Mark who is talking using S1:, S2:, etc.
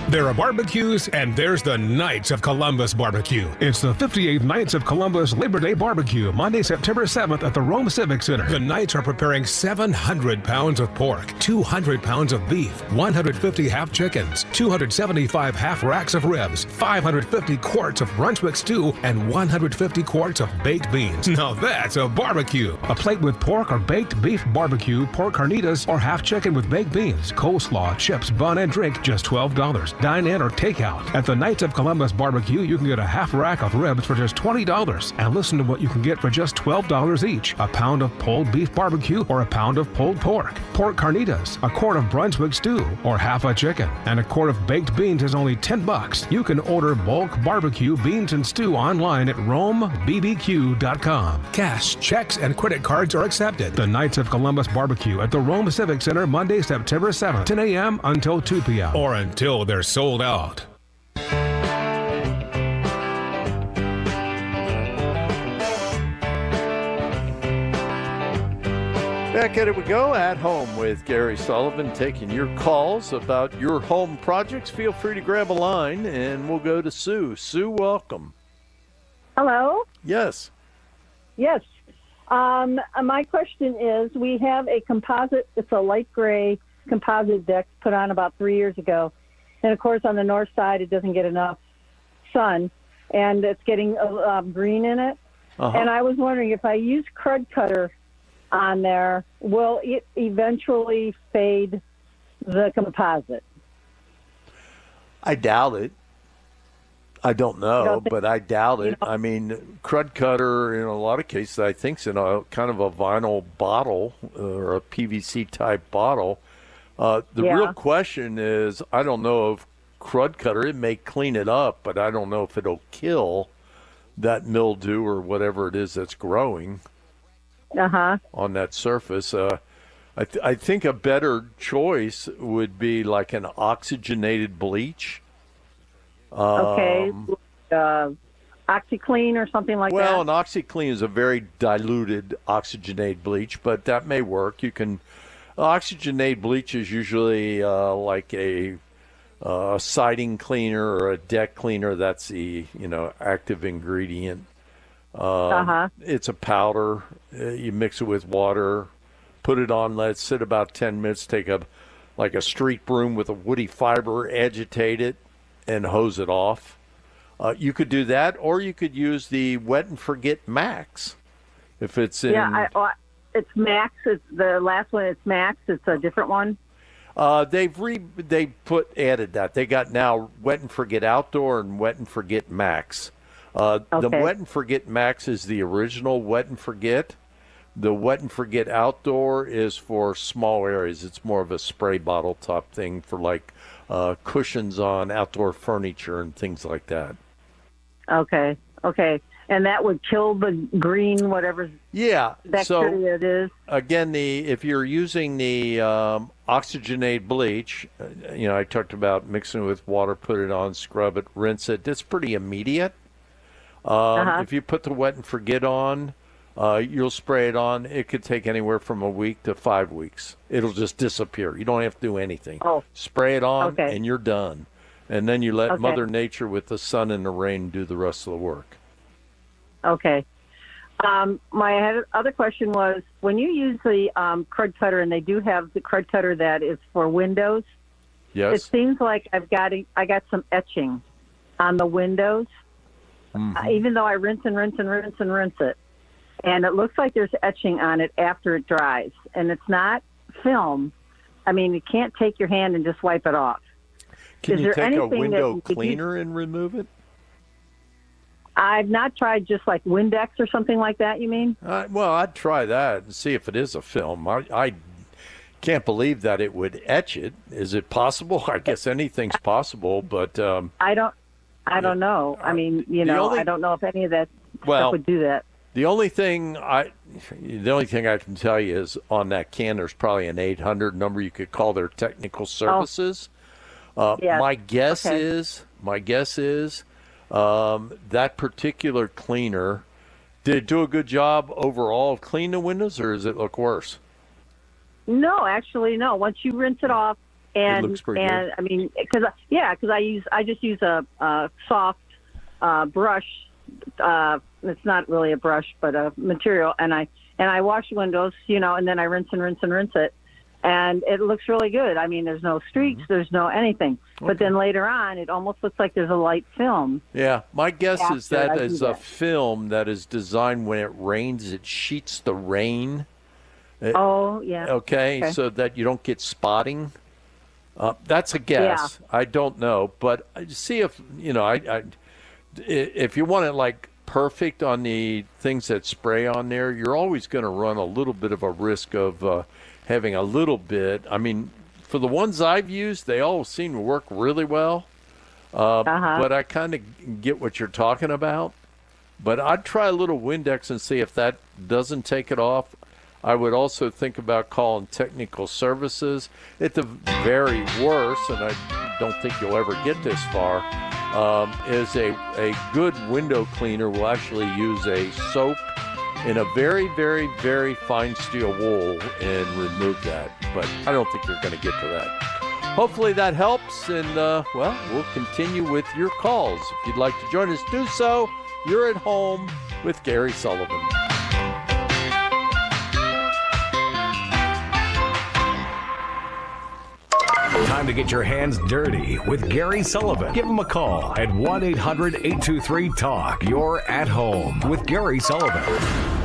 S1: There are barbecues, and there's the Knights of Columbus barbecue. It's the 58th Knights of Columbus Labor Day barbecue, Monday, September 7th at the Rome Civic Center. The Knights are preparing 700 pounds of pork, 200 pounds of beef, 150 half chickens, 275 half racks of ribs, 550 quarts of Brunswick stew, and 150 quarts of baked beans. Now that's a barbecue. A plate with pork or baked beef barbecue, pork carnitas, or half chicken with baked beans, coleslaw, chips, bun, and drink, just $12. Dine in or take out. At the Knights of Columbus barbecue, you can get a half rack of ribs for just $20. And listen to what you can get for just $12 each. A pound of pulled beef barbecue or a pound of pulled pork. Pork carnitas, a quart of Brunswick stew, or half a chicken. And a quart of baked beans is only $10. You can order bulk barbecue beans and stew online at romebbq.com. Cash, checks, and credit cards are accepted. The Knights of Columbus barbecue at the Rome Civic Center, Monday, September 7th, 10 a.m. until 2 p.m. Or until they're sold out.
S2: Back at it we go, At Home with Gary Sullivan, taking your calls about your home projects. Feel free to grab a line, and we'll go to Sue. Sue, welcome.
S3: Hello?
S2: Yes.
S3: Yes. My question is, we have a composite, it's a light gray composite deck put on about 3 years ago. And, of course, on the north side, it doesn't get enough sun, and it's getting green in it.
S2: Uh-huh.
S3: And I was wondering, if I use Crud Cutter on there, will it eventually fade the composite?
S2: I doubt it. I don't know, but I doubt it. I mean, Crud Cutter, in a lot of cases, I think, is in a kind of a vinyl bottle or a PVC type bottle. The real question is, I don't know if Crud Cutter, it may clean it up, but I don't know if it'll kill that mildew or whatever it is that's growing on that surface. I think a better choice would be like an oxygenated bleach.
S3: OxyClean or something like that?
S2: Well, an OxyClean is a very diluted oxygenated bleach, but that may work. You can oxygenated bleach is usually like a siding cleaner or a deck cleaner. That's the active ingredient. It's a powder. You mix it with water, put it on, let it sit about 10 minutes. Take a street broom with a woody fiber, agitate it, and hose it off. You could do that, or you could use the Wet and Forget Max. If it's in...
S3: It's Max. It's the last one. It's Max. It's a different one.
S2: They added that. They got now Wet and Forget Outdoor and Wet and Forget Max. The Wet and Forget Max is the original Wet and Forget. The Wet and Forget Outdoor is for small areas. It's more of a spray bottle type thing for like cushions on outdoor furniture and things like that. Okay.
S3: And that would kill the green, whatever bacteria it is.
S2: Again, if you're using the oxygenated bleach, I talked about mixing it with water, put it on, scrub it, rinse it. It's pretty immediate. If you put the Wet and Forget on, you'll spray it on. It could take anywhere from a week to 5 weeks. It'll just disappear. You don't have to do anything. Spray it on, and you're done. And then you let Mother Nature with the sun and the rain do the rest of the work.
S3: Okay. My other question was, when you use the Crud Cutter, and they do have the Crud Cutter that is for windows, it seems like I got some etching on the windows, even though I rinse it. And it looks like there's etching on it after it dries. And it's not film. I mean, you can't take your hand and just wipe it off.
S2: Can you take a window cleaner and remove it?
S3: I've not tried just like Windex or something like that, you mean?
S2: Well, I'd try that and see if it is a film. I can't believe that it would etch it. Is it possible? I guess anything's possible, but...
S3: I don't know. I mean, I don't know if any of that stuff would do that.
S2: The only thing I can tell you is on that can, there's probably an 800 number you could call their technical services. My guess is that particular cleaner, did it do a good job overall of cleaning the windows, or does it look worse?
S3: No, actually, no. Once you rinse it off And
S2: it looks pretty good.
S3: I mean, because I just use a soft brush. It's not really a brush, but a material, and I wash windows, and then I rinse it, and it looks really good. I mean, there's no streaks, there's no anything. Okay. But then later on, it almost looks like there's a light film.
S2: Yeah, my guess is that is a film that is designed when it rains, it sheets the rain. Okay, so that you don't get spotting. That's a guess. Yeah. I don't know, but see if if you want it like perfect on the things that spray on there, you're always going to run a little bit of a risk of having a little bit. I mean, for the ones I've used, they all seem to work really well. But I kind of get what you're talking about. But I'd try a little Windex and see if that doesn't take it off. I would also think about calling technical services. At the very worst, and I don't think you'll ever get this far, is a good window cleaner will actually use a soap in a very, very, very fine steel wool and remove that. But I don't think you're going to get to that. Hopefully that helps, and, we'll continue with your calls. If you'd like to join us, do so. You're at home with Gary Sullivan.
S4: Time to get your hands dirty with Gary Sullivan. Give him a call at 1-800-823-TALK. You're at home with Gary Sullivan.